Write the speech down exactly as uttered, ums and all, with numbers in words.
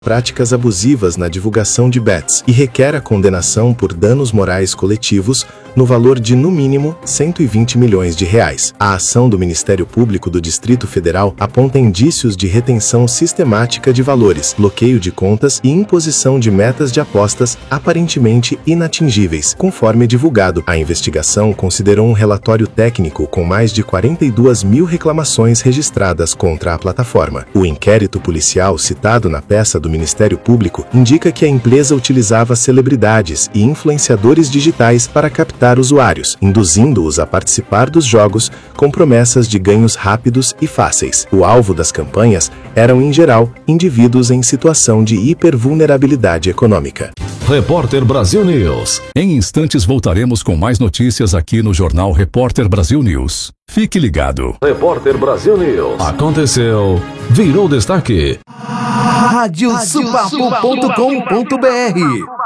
práticas abusivas na divulgação de bets e requer a condenação por danos morais coletivos no valor de, no mínimo, cento e vinte milhões de reais. A ação do Ministério Público do Distrito Federal aponta indícios de retenção sistemática de valores, bloqueio de contas e imposição de metas de apostas aparentemente inatingíveis, conforme divulgado. A investigação considerou um relatório técnico com mais de quarenta e duas mil reclamações registradas contra a plataforma. O inquérito policial citado na peça do Ministério Público indica que a empresa utilizava celebridades e influenciadores digitais para captar usuários, induzindo-os a participar dos jogos com promessas de ganhos rápidos e fáceis. O alvo das campanhas eram, em geral, indivíduos em situação de hipervulnerabilidade econômica. Repórter Brasil News. Em instantes voltaremos com mais notícias aqui no Jornal Repórter Brasil News. Fique ligado. Repórter Brasil News. Aconteceu, virou destaque. rádio supapu ponto com ponto br